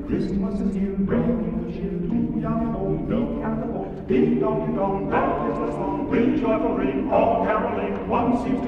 Christmas is here, ringing the cheer, too young and old, meek and the bold. Ding dong, that is the song. Ring, joyful ring, all caroling, one seems to